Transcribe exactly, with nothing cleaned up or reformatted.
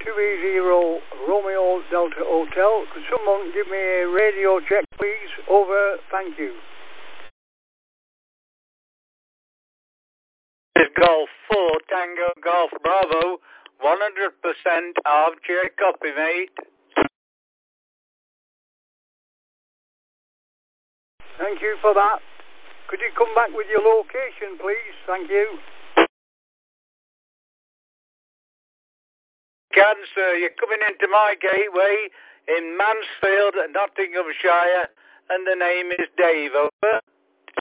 two eighty Romeo Delta Hotel. Could someone give me a radio check, please? Over. Thank you. This is Golf four, Tango Golf Bravo, one hundred percent of J copy, mate. Thank you for that. Could you come back with your location, please? Thank you. Can, sir. You're coming into my gateway in Mansfield, Nottinghamshire, and the name is Dave. Over.